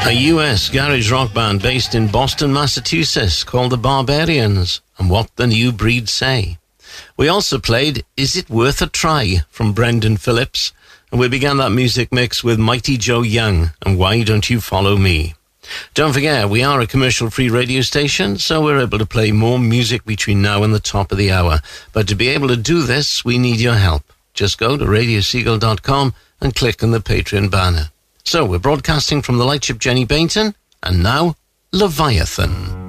A US garage rock band based in Boston, Massachusetts called the Barbarians, and What the New Breed Say. We also played Is It Worth a Try from Brendan Phillips, and we began that music mix with Mighty Joe Young and Why Don't You Follow Me. Don't forget, we are a commercial-free radio station, so we're able to play more music between now and the top of the hour. But to be able to do this, we need your help. Just go to radioseagull.com and click on the Patreon banner. So we're broadcasting from the lightship Jenny Bainton, and now Leviathan.